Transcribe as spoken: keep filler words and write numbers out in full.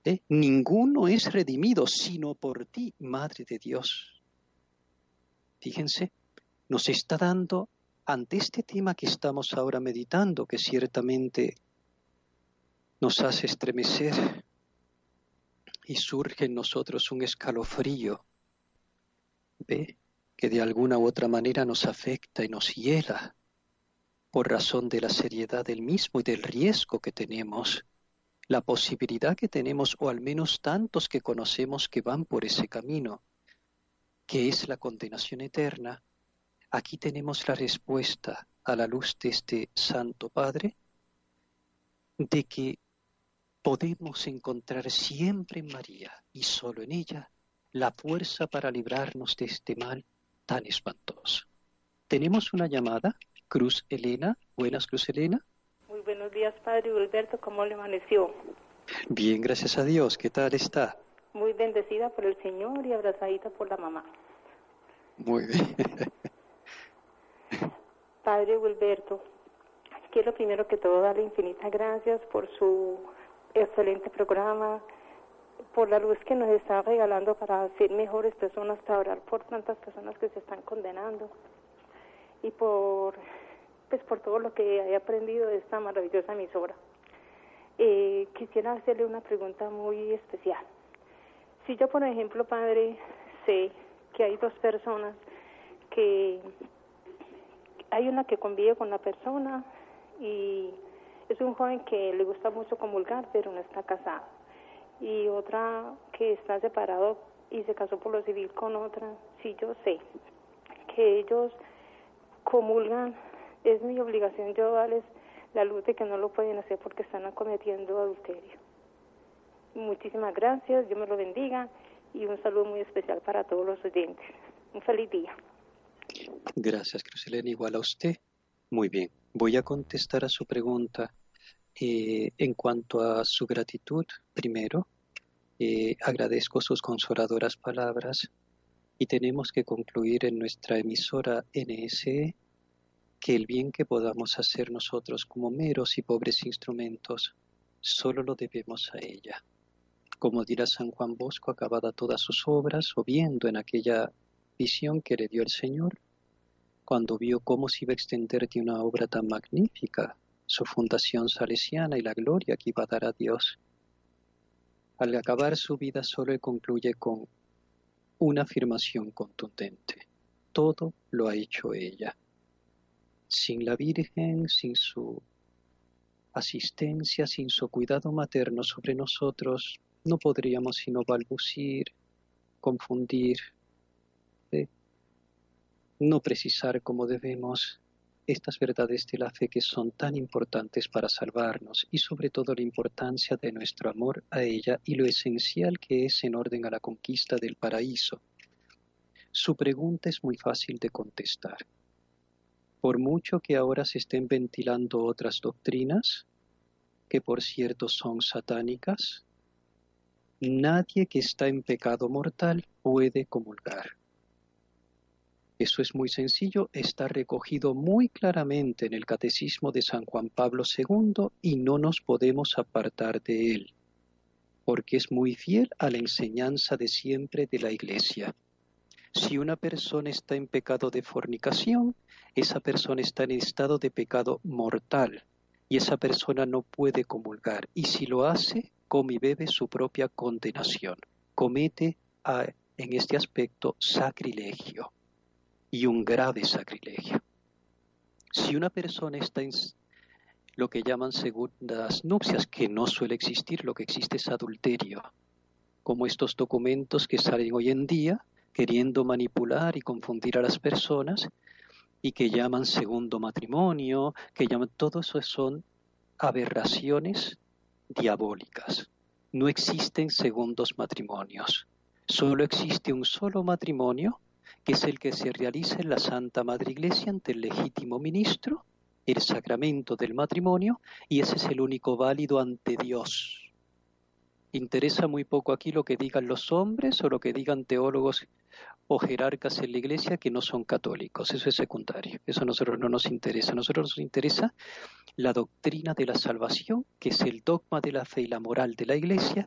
¿Eh? Ninguno es redimido sino por ti, Madre de Dios. Fíjense, nos está dando, ante este tema que estamos ahora meditando, que ciertamente nos hace estremecer y surge en nosotros un escalofrío, ¿ve? Que de alguna u otra manera nos afecta y nos hiela por razón de la seriedad del mismo y del riesgo que tenemos, la posibilidad que tenemos, o al menos tantos que conocemos que van por ese camino, que es la condenación eterna. Aquí tenemos la respuesta a la luz de este Santo Padre, de que podemos encontrar siempre en María, y solo en ella, la fuerza para librarnos de este mal tan espantoso. Tenemos una llamada, Cruz Elena. Buenas, Cruz Elena. Muy buenos días, Padre Wilberto. ¿Cómo le amaneció? Bien, gracias a Dios. ¿Qué tal está? Muy bendecida por el Señor y abrazadita por la mamá. Muy bien. Padre Wilberto, quiero primero que todo darle infinitas gracias por su excelente programa, por la luz que nos está regalando para ser mejores personas, para orar por tantas personas que se están condenando, y por, pues, por todo lo que he aprendido de esta maravillosa emisora. Eh, quisiera hacerle una pregunta muy especial. Si yo, por ejemplo, Padre, sé que hay dos personas que hay una que convive con la persona y es un joven que le gusta mucho comulgar, pero no está casado, y otra que está separado y se casó por lo civil con otra. Si yo sé que ellos comulgan, es mi obligación yo darles la luz de que no lo pueden hacer porque están cometiendo adulterio. Muchísimas gracias, Dios me lo bendiga, y un saludo muy especial para todos los oyentes. Un feliz día. Gracias, Crucelena, igual a usted. Muy bien, voy a contestar a su pregunta. Eh, en cuanto a su gratitud, primero, eh, agradezco sus consoladoras palabras, y tenemos que concluir en nuestra emisora N S E que el bien que podamos hacer nosotros como meros y pobres instrumentos, solo lo debemos a ella. Como dirá San Juan Bosco, acabada todas sus obras, o viendo en aquella visión que le dio el Señor, cuando vio cómo se iba a extender de una obra tan magnífica, su fundación salesiana y la gloria que iba a dar a Dios. Al acabar su vida solo concluye con una afirmación contundente: todo lo ha hecho ella. Sin la Virgen, sin su asistencia, sin su cuidado materno sobre nosotros, no podríamos sino balbucir, confundir, ¿eh? no precisar como debemos estas verdades de la fe que son tan importantes para salvarnos, y sobre todo la importancia de nuestro amor a ella y lo esencial que es en orden a la conquista del paraíso. Su pregunta es muy fácil de contestar. Por mucho que ahora se estén ventilando otras doctrinas, que por cierto son satánicas, nadie que está en pecado mortal puede comulgar. Eso es muy sencillo, está recogido muy claramente en el Catecismo de San Juan Pablo segundo, y no nos podemos apartar de él, porque es muy fiel a la enseñanza de siempre de la Iglesia. Si una persona está en pecado de fornicación, esa persona está en estado de pecado mortal, y esa persona no puede comulgar, y si lo hace, come y bebe su propia condenación. Comete a, en este aspecto sacrilegio, y un grave sacrilegio. Si una persona está en lo que llaman segundas nupcias, que no suele existir, lo que existe es adulterio, como estos documentos que salen hoy en día, queriendo manipular y confundir a las personas, y que llaman segundo matrimonio, que llaman, todo eso son aberraciones diabólicas. No existen segundos matrimonios, solo existe un solo matrimonio, que es el que se realiza en la Santa Madre Iglesia ante el legítimo ministro, el sacramento del matrimonio, y ese es el único válido ante Dios. Interesa muy poco aquí lo que digan los hombres o lo que digan teólogos o jerarcas en la Iglesia que no son católicos. Eso es secundario, eso a nosotros no nos interesa. A nosotros nos interesa la doctrina de la salvación, que es el dogma de la fe y la moral de la Iglesia,